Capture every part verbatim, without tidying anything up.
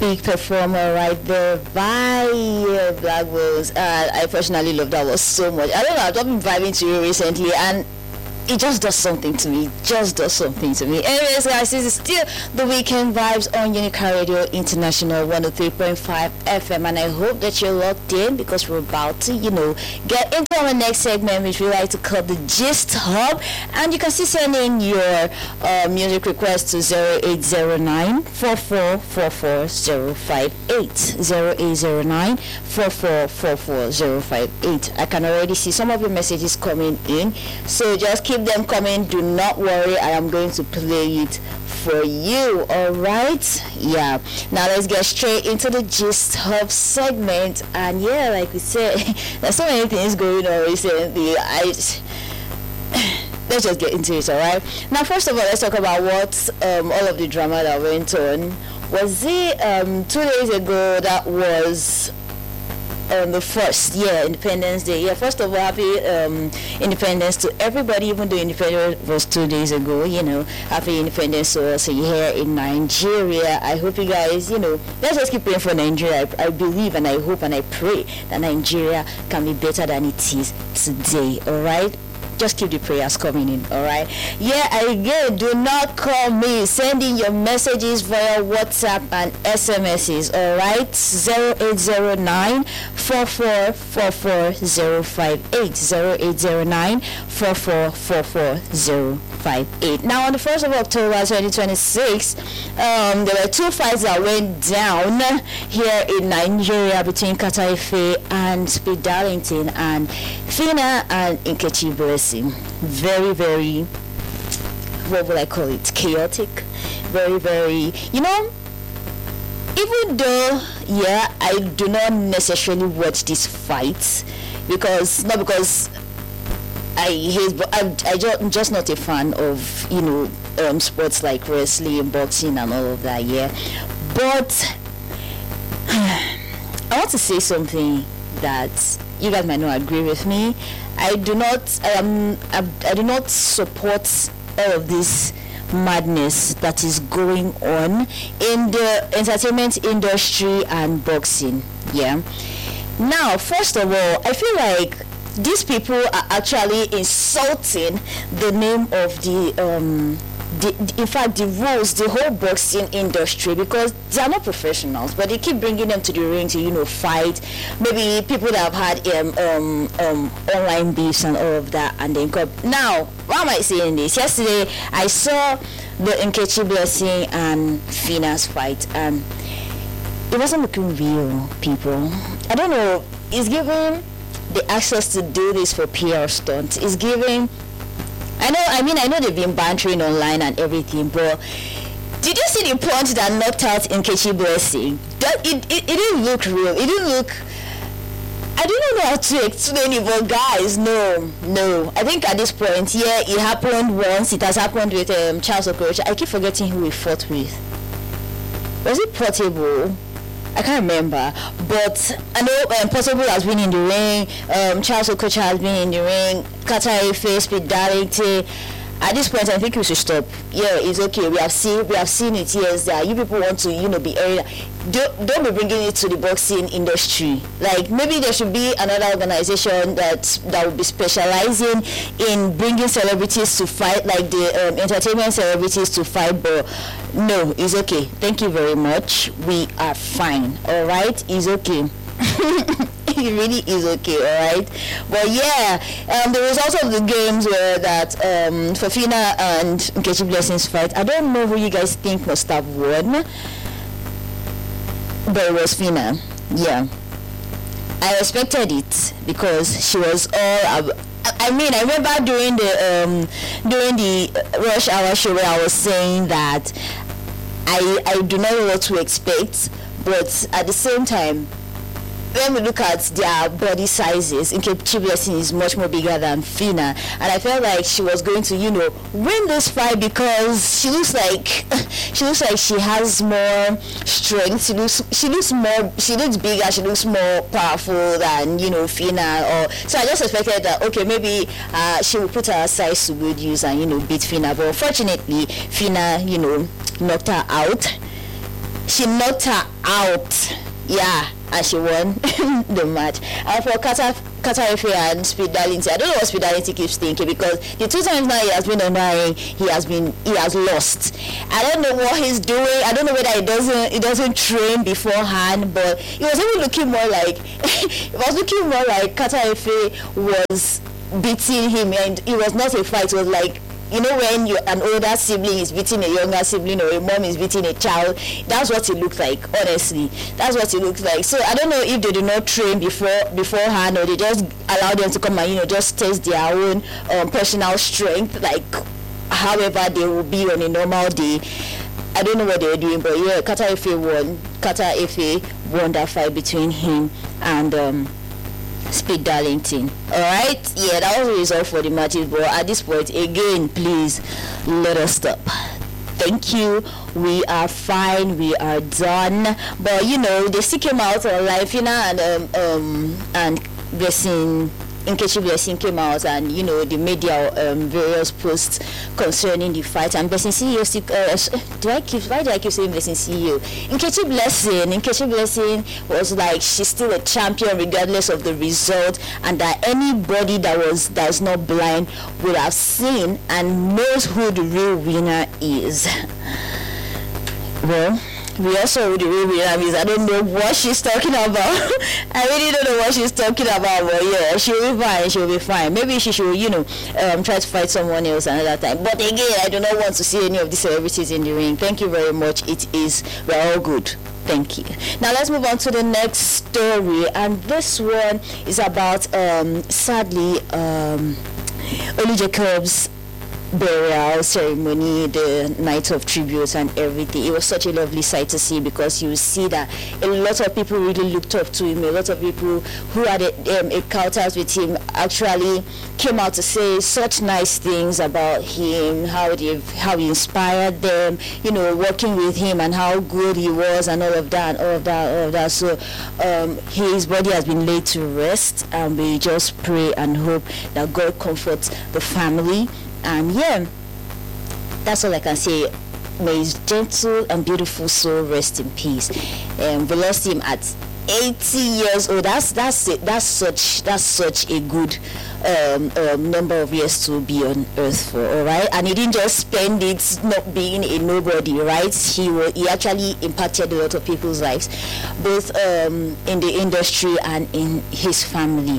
big performer right there by uh, Black Rose. Uh, I personally love that was so much. I don't know, I've been vibing to you recently, and it just does something to me. Just does something to me. Anyways, guys, this is still the Weekend Vibes on Unica Radio International one oh three point five F M, and I hope that you're locked in because we're about to, you know, get into our next segment, which we like to call the Gist Hub. And you can still send in your uh, music request to zero eight zero nine, four four four four, zero five eight. zero eight zero nine, four four four four, zero five eight. I can already see some of your messages coming in, so just keep them coming. Do not worry, I am going to play it for you. All right, yeah. Now let's get straight into the Gist Hub segment. And yeah, like we said, there's so many things going on recently. I let's just get into it. All right, now first of all, let's talk about what um, all of the drama that went on. Was it um, two days ago that was on the first, yeah, Independence Day. Yeah, first of all, happy um, Independence to everybody, even though Independence was two days ago, you know, happy Independence to us here in Nigeria. I hope you guys, you know, let's just keep praying for Nigeria. I, I believe and I hope and I pray that Nigeria can be better than it is today, all right? Just keep the prayers coming in, all right? Yeah, again, do not call me. Send in your messages via WhatsApp and S M Ses, all right? zero eight zero nine, four four four four, zero five eight. zero eight zero nine, four four four four, zero five eight. Now, on the first of October twenty twenty-six, um, there were two fights that went down here in Nigeria between Kata Ife and Speed Darlington and Fina and Nkechi Blessing. Very, very, what would I call it? Chaotic. Very, very, you know, even though, yeah, I do not necessarily watch these fights because, not because I hate, but I, I just, I'm just not a fan of, you know, um, sports like wrestling, boxing, and all of that, yeah. But I want to say something that you guys might not agree with me. I do not, um, I, I do not support all of this madness that is going on in the entertainment industry and boxing. Yeah. Now, first of all, I feel like these people are actually insulting the name of the um the, the, in fact the rules, the whole boxing industry, because they are not professionals, but they keep bringing them to the ring to, you know, fight. Maybe people that have had um, um, um, online beefs and all of that, and then come. Now, why am I saying this? Yesterday, I saw the Nkechi Blessing and Fina's fight, and it wasn't looking real, people. I don't know. It's giving the access to do this for P R stunts. It's giving. I know, I mean, I know they've been bantering online and everything, but did you see the punch that knocked out Nkechi Blessing? That it, it, it didn't look real. It didn't look. I don't know how to explain it, but guys, no, no. I think at this point, yeah, it happened once. It has happened with um, Charles Okorocha. I keep forgetting who he fought with. Was it Portable? I can't remember, but I know um, Portable has been in the ring. Um, Charles Okocha has been in the ring. Kata Ife, Speed Darlington. At this point, I think we should stop. Yeah, it's okay. We have seen, we have seen it. Yes, that you people want to, you know, be airing. Don't, don't be bringing it to the boxing industry. Like, maybe there should be another organization that that would be specializing in bringing celebrities to fight, like the um, entertainment celebrities to fight. But no, it's okay. Thank you very much. We are fine. All right, it's okay. It really is okay, all right. But yeah, um, the results of the games were that um, Fafina and Nkechi Blessing's fight. I don't know who you guys think must have won, but it was Fina. Yeah, I expected it because she was all. Ab- I mean, I remember during the um, during the Rush Hour show where I was saying that I I do not know what to expect, but at the same time, when we look at their body sizes, Nkechi Blessing is much more bigger than Fina, and I felt like she was going to, you know, win this fight because she looks like she looks like she has more strength. She looks she looks more she looks bigger. She looks more powerful than, you know, Fina. Or so I just expected that okay, maybe uh, she will put her size to good use and, you know, beat Fina. But unfortunately, Fina, you know, knocked her out. she knocked her out. Yeah, and she won the match. And for Kata Kata Efe and Speed Darlington, I don't know what Speed Darlington keeps thinking, because the two times now he has been on ring, he has been he has lost. I don't know what he's doing. I don't know whether he doesn't he doesn't train beforehand, but it was even looking more like it was looking more like Kata Efe was beating him, and it was not a fight. It was like, you know, when you an older sibling is beating a younger sibling, or a mom is beating a child. That's what it looked like, honestly. That's what it looked like. So I don't know if they do not train before beforehand, or they just allow them to come and, you know, just test their own um, personal strength, like however they will be on a normal day. I don't know what they're doing, but yeah, Kata Efe won. Kata Efe won that fight between him and um, Speed Darlington. Alright, yeah, that was the result for the matches, but at this point, again, please let us stop. Thank you. We are fine. We are done. But you know, they still came out on live, you know, and um, um and Blessing, Nkechi Blessing came out, and you know, they made their um, various posts concerning the fight. And Blessing C E O, uh, do I keep why do I keep saying Blessing C E O? Nkechi Blessing, Nkechi Blessing was like, she's still a champion regardless of the result, and that anybody that was that is not blind would have seen and knows who the real winner is. Well, we also know the real winner is. I don't know what she's talking about. I really don't know what she's talking about, but yeah, she'll be fine. She'll be fine. Maybe she should, you know, um, try to fight someone else another time. But again, I do not want to see any of the celebrities in the ring. Thank you very much. It is, we're all good. Thank you. Now let's move on to the next story, and this one is about, um, sadly, um, Olu Jacobs' burial ceremony, the night of tribute and everything. It was such a lovely sight to see, because you see that a lot of people really looked up to him. A lot of people who had um, encounters with him actually came out to say such nice things about him, how they how he inspired them, you know, working with him, and how good he was, and all of that, all of that, all of that. So um, his body has been laid to rest, and we just pray and hope that God comforts the family. And yeah, that's all I can say. May his gentle and beautiful soul rest in peace. Um, we lost him at eighty years old. That's that's it. That's such that's such a good um, um, number of years to be on earth for. All right, and he didn't just spend it not being a nobody. Right, he was, he actually impacted a lot of people's lives, both um, in the industry and in his family.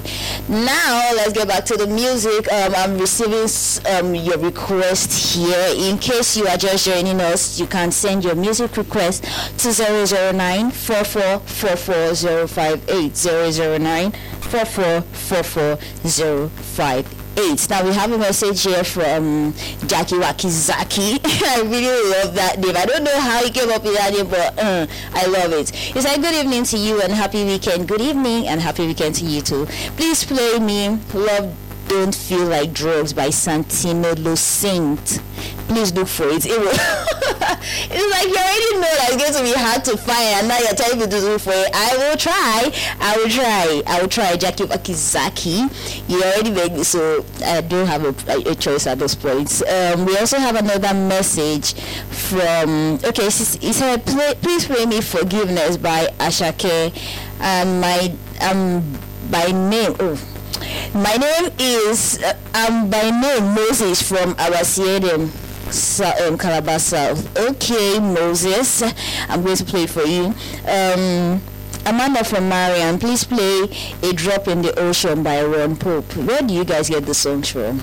Now let's get back to the music. Um, I'm receiving um, your request here. In case you are just joining us, you can send your music request to zero zero nine four four four four zero five eight zero zero nine four four four four zero five eight. Now we have a message here from Jackie Wakizaki. I really love that name. I don't know how he came up with that name, but uh, I love it. He said, good evening to you and happy weekend. Good evening and happy weekend to you too. Please play me Love Don't Feel Like Drugs by Santino Lo Saint. Please look for it. It will it's like you already know that it's going to be hard to find, and now you're telling me to look for it. I will try. I will try. I will try. Jackie Wakizaki. You already made me, so I don't have a, a choice at this point. Um, we also have another message from. Okay, he said, play, "Please play me Forgiveness by Ashake." And my um by name. Oh. My name is uh, um by name Moses from Abasiedem, um, Calabar South. Okay, Moses, I'm going to play for you. Um, Amanda from Marian, please play A Drop in the Ocean by Ron Pope. Where do you guys get the songs from?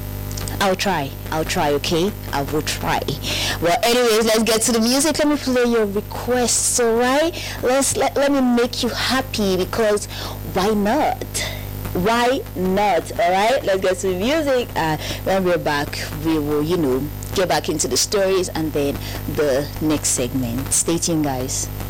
I'll try. I'll try, okay? I will try. Well, anyways, let's get to the music. Let me play your requests, alright? Let's let, let me make you happy, because why not? Why not? All right, let's get to the music. Uh, when we're back, we will, you know, get back into the stories and then the next segment. Stay tuned, guys.